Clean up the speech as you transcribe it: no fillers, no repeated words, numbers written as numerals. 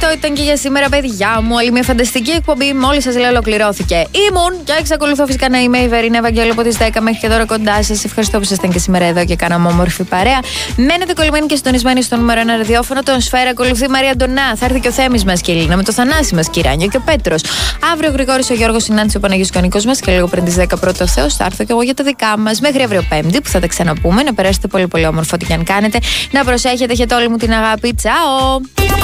Αυτό ήταν και για σήμερα, παιδιά μου. Άλλη μια φανταστική εκπομπή. Μόλις σας λέω, ολοκληρώθηκε. Ήμουν και εξακολουθώ φυσικά να είμαι η Βερίνα Ευαγγέλου από τις 10 μέχρι και τώρα κοντά σας. Ευχαριστώ που ήσασταν και σήμερα εδώ και κάναμε όμορφη παρέα. Μένετε κολλημένοι και συντονισμένοι στο νούμερο 1 ραδιόφωνο. Τον Σφαίρα ακολουθεί η Μαρία Ντονά. Θα έρθει και ο Θέμης μας και η Ελίνα με το Θανάση μας, Κυράνιο και ο Πέτρος. Αύριο ο Γρηγόρης, ο Γιώργος, συνάντησε ο Παναγιώτης Κανονικός μας και λίγο πριν τις 10 πρώτο Θεός. Θα έρθω και εγώ για τα δικά μας. Μέχρι αύριο Πέμπτη που θα τα ξαναπούμε. Να περάσετε πολύ πολύ όμορφο ό,τι και αν κάνετε. Να προσέχετε, έχετε όλη μου την αγάπη. Τσάω!